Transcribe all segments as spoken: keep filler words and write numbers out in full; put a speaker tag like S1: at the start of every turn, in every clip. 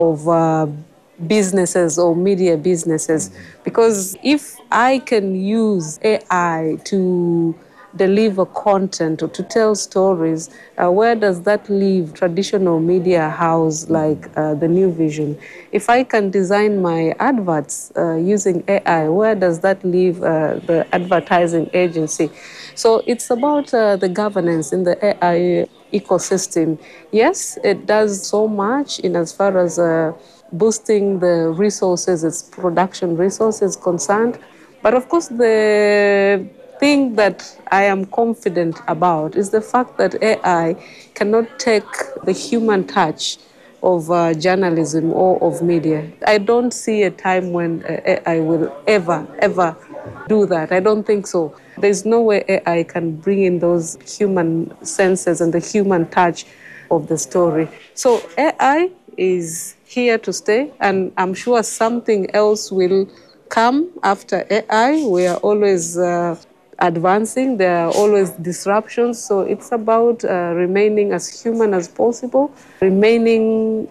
S1: of uh, businesses or media businesses. Because if I can use A I to deliver content or to tell stories, uh, where does that leave traditional media house like uh, the New Vision? If I can design my adverts uh, using A I, where does that leave uh, the advertising agency? So it's about uh, the governance in the A I ecosystem. Yes, it does so much in as far as uh, boosting the resources, its production resources concerned. But of course, the thing that I am confident about is the fact that A I cannot take the human touch of uh, journalism or of media. I don't see a time when uh, A I will ever, ever do that. I don't think so. There's no way A I can bring in those human senses and the human touch of the story. So A I is here to stay, and I'm sure something else will come after A I. We are always uh, advancing. There are always disruptions. So it's about uh, remaining as human as possible, remaining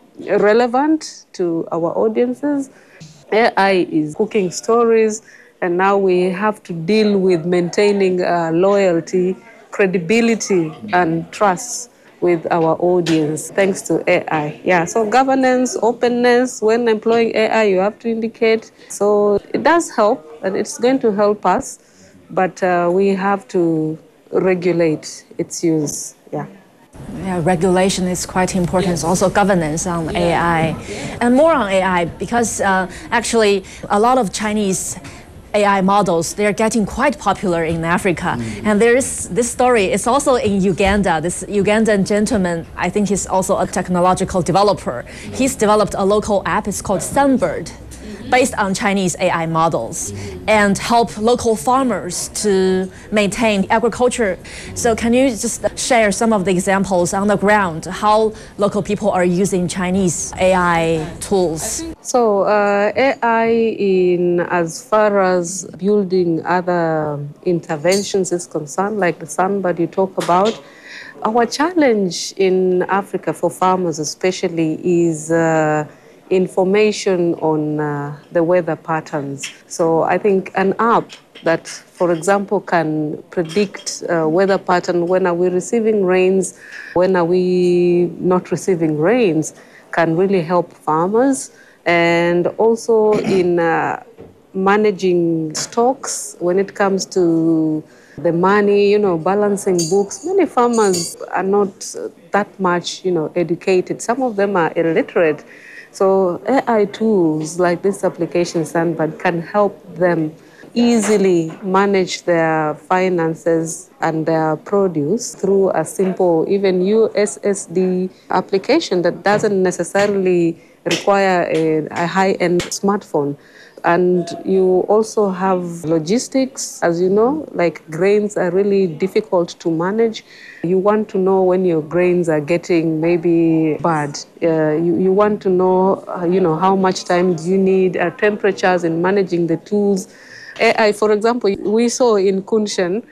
S1: relevant to our audiences. A I is cooking stories, and now we have to deal with maintaining uh, loyalty, credibility, and trust with our audience thanks to A I. Yeah, so governance, openness, when employing A I, you have to indicate. So it does help, and it's going to help us, but uh, we have to regulate its use. Yeah.
S2: Yeah, regulation is quite important. Yes. Also governance on yeah. A I. Yeah. And more on A I, because uh, actually a lot of Chinese A I models, they're getting quite popular in Africa. Mm. And there's this story, it's also in Uganda. This Ugandan gentleman, I think he's also a technological developer. Mm. He's developed a local app, it's called Sunbird, based on Chinese A I models, and help local farmers to maintain agriculture. So can you just share some of the examples on the ground, how local people are using Chinese A I tools?
S1: So uh, A I in as far as building other interventions is concerned, like the Sunbird you talk about, our challenge in Africa for farmers especially is uh, information on uh, the weather patterns. So I think an app that, for example, can predict uh, weather pattern, when are we receiving rains, when are we not receiving rains, can really help farmers. And also in uh, managing stocks when it comes to the money, you know, balancing books. Many farmers are not that much, you know, educated. Some of them are illiterate. So A I tools like this application Sunbird can help them easily manage their finances and their produce through a simple, even U S S D application that doesn't necessarily require a, a high-end smartphone. And you also have logistics, as you know, like grains are really difficult to manage. You want to know when your grains are getting maybe bad. Uh, you, you want to know, uh, you know, how much time do you need, uh, temperatures in managing the tools. A I, for example, we saw in Kunshan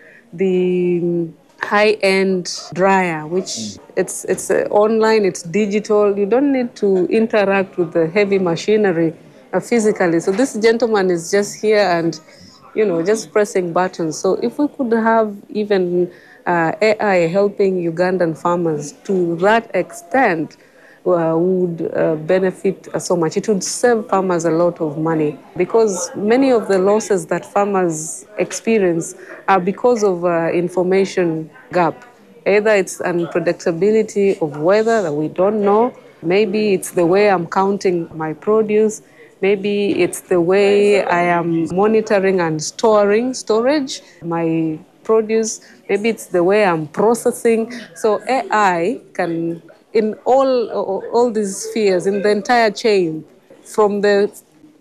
S1: the high-end dryer, which it's it's uh, online, it's digital. You don't need to interact with the heavy machinery uh, physically. So this gentleman is just here and, you know, just pressing buttons. So if we could have even uh, A I helping Ugandan farmers to that extent, Uh, would uh, benefit uh, so much. It would save farmers a lot of money, because many of the losses that farmers experience are because of uh, information gap. Either it's unpredictability of weather that we don't know, maybe it's the way I'm counting my produce, maybe it's the way I am monitoring and storing storage my produce, maybe it's the way I'm processing. So A I can, in all all these spheres, in the entire chain, from the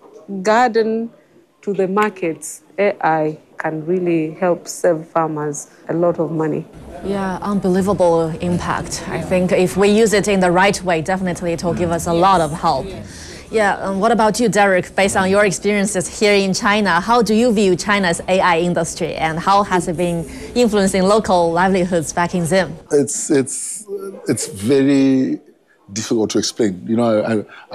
S1: garden to the markets, A I can really help save farmers a lot of money.
S2: Yeah, unbelievable impact. I think if we use it in the right way, definitely it will give us a lot of help. Yeah, and what about you, Derek? Based on your experiences here in China, how do you view China's A I industry, and how has it been influencing local livelihoods back in Zim?
S3: It's it's it's very difficult to explain. You know, I,